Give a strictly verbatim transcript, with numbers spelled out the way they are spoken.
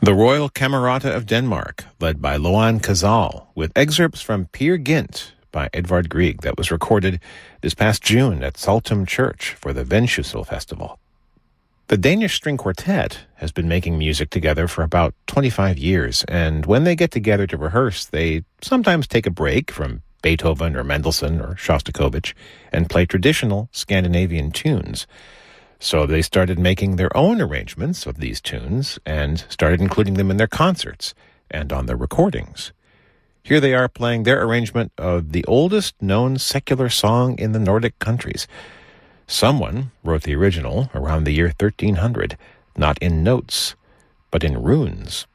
The Royal Camerata of Denmark, led by Loan Casal, with excerpts from Peer Gynt by Edvard Grieg that was recorded this past June at Saltum Church for the Vendsyssel Festival. The Danish String Quartet has been making music together for about twenty-five years, and when they get together to rehearse, they sometimes take a break from Beethoven or Mendelssohn or Shostakovich and play traditional Scandinavian tunes. So they started making their own arrangements of these tunes and started including them in their concerts and on their recordings. Here they are playing their arrangement of the oldest known secular song in the Nordic countries. Someone wrote the original around the year thirteen hundred, not in notes, but in runes.